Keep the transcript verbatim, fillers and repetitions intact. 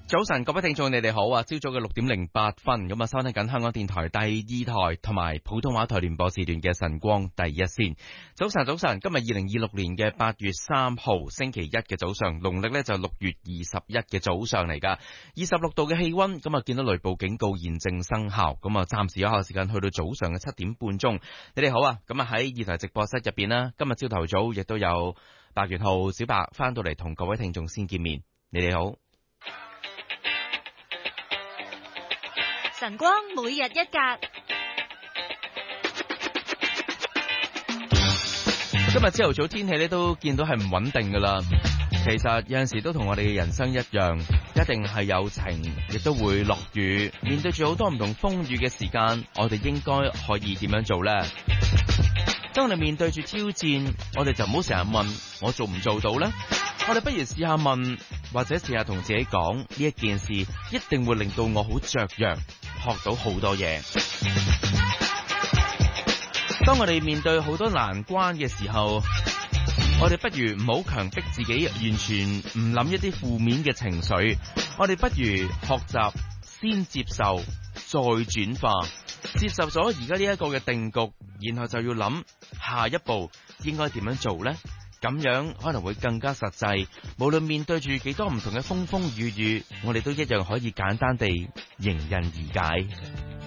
早晨，各位聽眾，你哋好啊！朝早嘅六點零八分，咁啊，收聽緊香港電台第二台同埋普通話台聯播時段嘅晨光第一線。早晨，早晨，今日二零二六年嘅八月三號星期一嘅早上，農曆呢就六月二十一嘅早上嚟噶，二十六度嘅氣溫，咁啊見到雷暴警告現正生效，咁啊暫時有效時間去到早上嘅七點半鐘。你哋好啊！咁啊喺二台直播室入邊啦，今日朝頭早亦都有白月浩、小白翻到嚟同各位聽眾先見面。你哋好。 晨光每日一格。 今日朝頭早天氣咧都見到係唔穩定噶啦，其實有陣時都同我哋嘅人生一樣，一定係有晴，亦都會落雨。面對住好多唔同風雨嘅時間，我哋應該可以點樣做呢？當你面對住挑戰，我哋就唔好成日問我做唔做到呢？我哋不如試下問，或者試下同自己講，呢一件事一定會令到我好雀躍，學到好多嘢。當我哋面對好多難關嘅時候，我哋不如唔好強迫自己完全唔諗一啲負面嘅情緒，我哋不如學習先接受再轉化，接受咗而家呢一個嘅定局，然後就要諗下一步應該點樣做呢？咁樣可能會更加實際，無論面對住幾多唔同嘅風風雨雨，我哋都一樣可以簡單地迎刃而解。